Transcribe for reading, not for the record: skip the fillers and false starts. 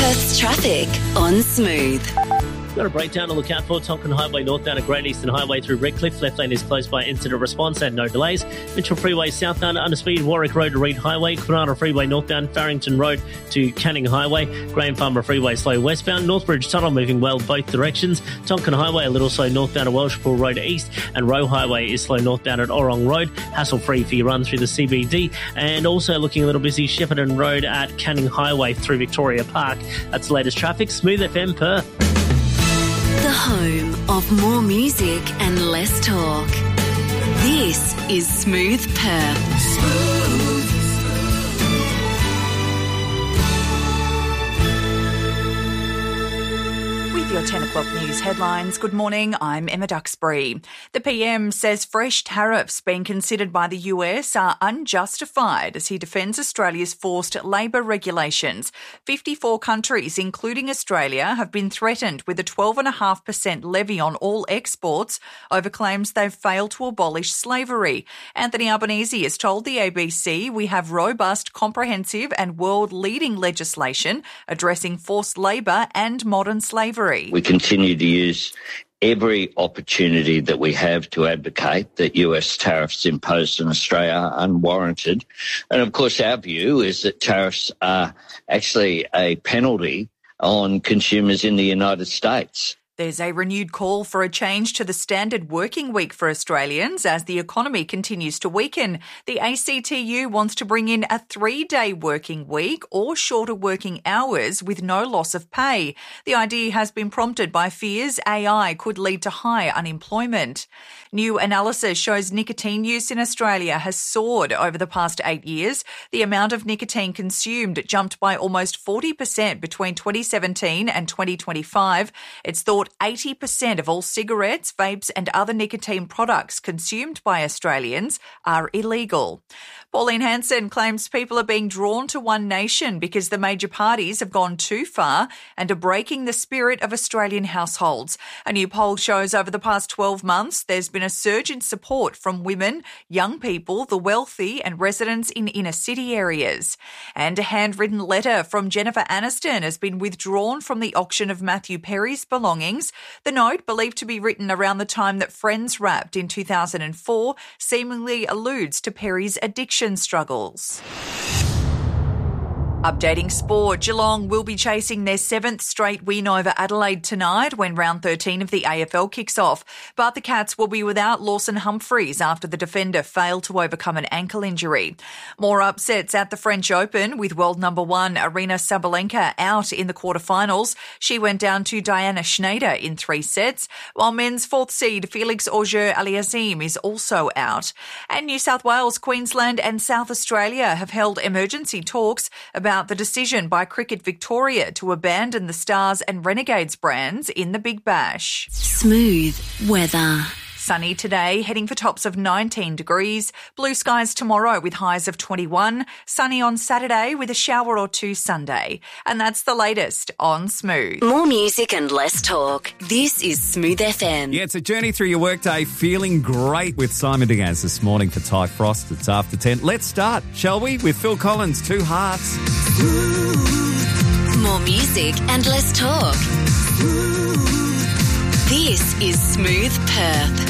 Perth's traffic on Smooth. Got a breakdown to look out for. Tonkin Highway northbound at Great Eastern Highway through Redcliffe. Left lane is closed by incident response and no delays. Mitchell Freeway southbound under speed. Warwick Road to Reed Highway. Kwinana Freeway northbound. Farrington Road to Canning Highway. Graham Farmer Freeway slow westbound. Northbridge Tunnel moving well both directions. Tonkin Highway a little slow northbound at Welshpool Road east. And Roe Highway is slow northbound at Orrong Road. Hassle free for your run through the CBD. And also looking a little busy Shepparton Road at Canning Highway through Victoria Park. That's the latest traffic. Smooth FM Perth. The home of more music and less talk. This is Smooth Perth. With your 10 o'clock news headlines, good morning, I'm Emma Duxbury. The PM says fresh tariffs being considered by the US are unjustified as he defends Australia's forced labour regulations. 54 countries, including Australia, have been threatened with a 12.5% levy on all exports over claims they've failed to abolish slavery. Anthony Albanese has told the ABC we have robust, comprehensive and world-leading legislation addressing forced labour and modern slavery. We continue to use every opportunity that we have to advocate that US tariffs imposed on Australia are unwarranted. And of course, our view is that tariffs are actually a penalty on consumers in the United States. There's a renewed call for a change to the standard working week for Australians as the economy continues to weaken. The ACTU wants to bring in a 3-day working week or shorter working hours with no loss of pay. The idea has been prompted by fears AI could lead to high unemployment. New analysis shows nicotine use in Australia has soared over the past 8 years. The amount of nicotine consumed jumped by almost 40% between 2017 and 2025. It's thought 80% of all cigarettes, vapes and other nicotine products consumed by Australians are illegal. Pauline Hanson claims people are being drawn to One Nation because the major parties have gone too far and are breaking the spirit of Australian households. A new poll shows over the past 12 months there's been a surge in support from women, young people, the wealthy and residents in inner city areas. And a handwritten letter from Jennifer Aniston has been withdrawn from the auction of Matthew Perry's belongings. The note, believed to be written around the time that Friends wrapped in 2004, seemingly alludes to Perry's addiction struggles. Updating sport, Geelong will be chasing their 7th straight win over Adelaide tonight when round 13 of the AFL kicks off. But the Cats will be without Lawson Humphries after the defender failed to overcome an ankle injury. More upsets at the French Open with world number 1 Aryna Sabalenka out in the quarterfinals. She went down to Diana Schneider in 3 sets, while men's 4th seed Felix Auger-Aliassime is also out. And New South Wales, Queensland and South Australia have held emergency talks about the decision by Cricket Victoria to abandon the Stars and Renegades brands in the Big Bash. Smooth weather. Sunny today, heading for tops of 19 degrees. Blue skies tomorrow with highs of 21. Sunny on Saturday with a shower or 2 Sunday. And that's the latest on Smooth. More music and less talk. This is Smooth FM. Yeah, it's a journey through your workday, feeling great with Simon Digaz this morning for Ty Frost. It's after 10. Let's start, shall we, with Phil Collins, Two Hearts. More music and less talk. This is Smooth Perth.